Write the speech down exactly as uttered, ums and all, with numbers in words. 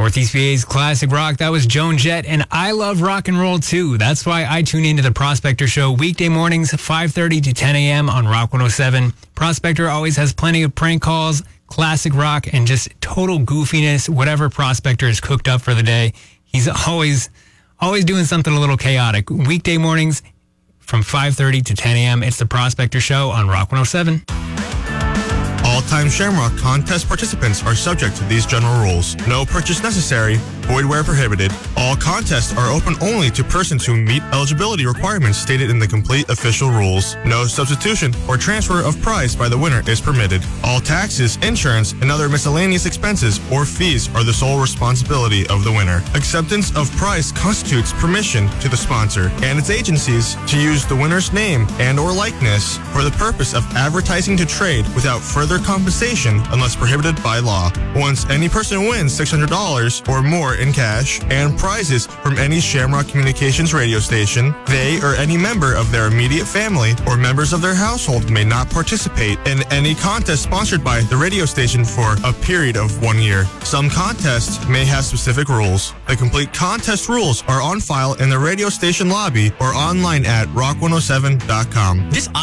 Northeast V A's classic rock, that was Joan Jett, and I love rock and roll too. That's why I tune into the Prospector Show weekday mornings, five thirty to ten a.m. on Rock one oh seven. Prospector always has plenty of prank calls, classic rock, and just total goofiness, whatever Prospector is cooked up for the day. He's always, always doing something a little chaotic. Weekday mornings from five thirty to ten a.m. It's the Prospector Show on Rock one oh seven. All-time Shamrock contest participants are subject to these general rules. No purchase necessary. Void where prohibited. All contests are open only to persons who meet eligibility requirements stated in the complete official rules. No substitution or transfer of prize by the winner is permitted. All taxes, insurance, and other miscellaneous expenses or fees are the sole responsibility of the winner. Acceptance of prize constitutes permission to the sponsor and its agencies to use the winner's name and or likeness for the purpose of advertising to trade without further compensation unless prohibited by law. Once any person wins six hundred dollars or more in cash and prizes from any Shamrock Communications radio station, they or any member of their immediate family or members of their household may not participate in any contest sponsored by the radio station for a period of one year. Some contests may have specific rules. The complete contest rules are on file in the radio station lobby or online at rock one oh seven dot com. This